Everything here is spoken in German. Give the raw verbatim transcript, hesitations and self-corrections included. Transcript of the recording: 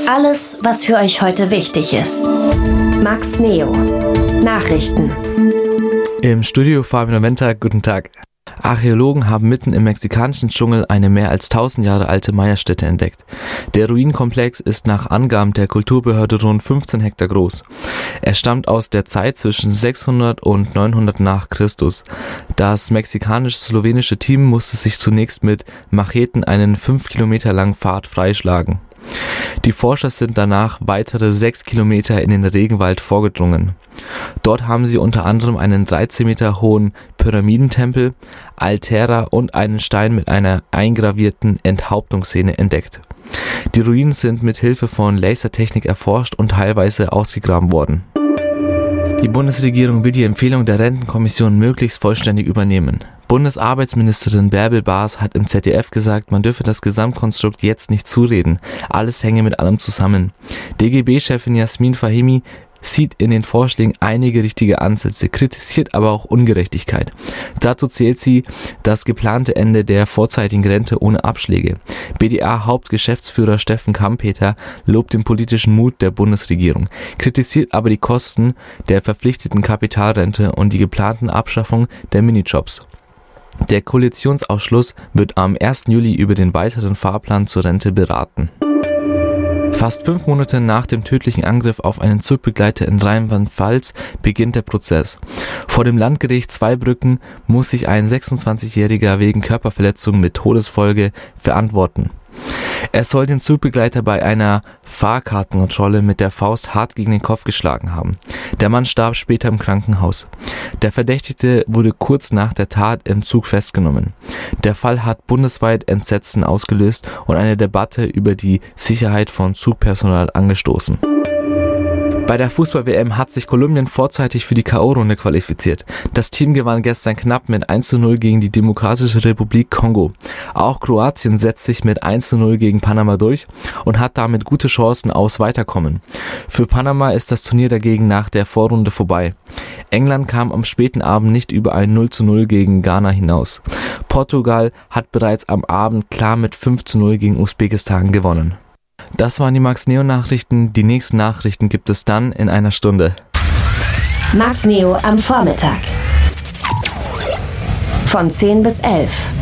Alles, was für euch heute wichtig ist. Max Neo. Nachrichten. Im Studio Fabian Wenter, guten Tag. Archäologen haben mitten im mexikanischen Dschungel eine mehr als tausend Jahre alte Maya-Stätte entdeckt. Der Ruinenkomplex ist nach Angaben der Kulturbehörde rund fünfzehn Hektar groß. Er stammt aus der Zeit zwischen sechshundert und neunhundert nach Christus. Das mexikanisch-slowenische Team musste sich zunächst mit Macheten einen fünf Kilometer langen Pfad freischlagen. Die Forscher sind danach weitere sechs Kilometer in den Regenwald vorgedrungen. Dort haben sie unter anderem einen dreizehn Meter hohen Pyramidentempel, Altäre und einen Stein mit einer eingravierten Enthauptungsszene entdeckt. Die Ruinen sind mit Hilfe von Lasertechnik erforscht und teilweise ausgegraben worden. Die Bundesregierung will die Empfehlung der Rentenkommission möglichst vollständig übernehmen. Bundesarbeitsministerin Bärbel Baas hat im Z D F gesagt, man dürfe das Gesamtkonstrukt jetzt nicht zureden. Alles hänge mit allem zusammen. D G B-Chefin Jasmin Fahimi sieht in den Vorschlägen einige richtige Ansätze, kritisiert aber auch Ungerechtigkeit. Dazu zählt sie das geplante Ende der vorzeitigen Rente ohne Abschläge. B D A-Hauptgeschäftsführer Steffen Kampeter lobt den politischen Mut der Bundesregierung, kritisiert aber die Kosten der verpflichteten Kapitalrente und die geplanten Abschaffung der Minijobs. Der Koalitionsausschuss wird am ersten Juli über den weiteren Fahrplan zur Rente beraten. Fast fünf Monate nach dem tödlichen Angriff auf einen Zugbegleiter in Rheinland-Pfalz beginnt der Prozess. Vor dem Landgericht Zweibrücken muss sich ein sechsundzwanzigjähriger wegen Körperverletzung mit Todesfolge verantworten. Er soll den Zugbegleiter bei einer Fahrkartenkontrolle mit der Faust hart gegen den Kopf geschlagen haben. Der Mann starb später im Krankenhaus. Der Verdächtige wurde kurz nach der Tat im Zug festgenommen. Der Fall hat bundesweit Entsetzen ausgelöst und eine Debatte über die Sicherheit von Zugpersonal angestoßen. Bei der Fußball-W M hat sich Kolumbien vorzeitig für die K O-Runde qualifiziert. Das Team gewann gestern knapp mit eins zu null gegen die Demokratische Republik Kongo. Auch Kroatien setzt sich mit eins zu null gegen Panama durch und hat damit gute Chancen aufs Weiterkommen. Für Panama ist das Turnier dagegen nach der Vorrunde vorbei. England kam am späten Abend nicht über ein null zu null gegen Ghana hinaus. Portugal hat bereits am Abend klar mit fünf zu null gegen Usbekistan gewonnen. Das waren die Max Neo Nachrichten. Die nächsten Nachrichten gibt es dann in einer Stunde. Max Neo am Vormittag. Von zehn bis elf.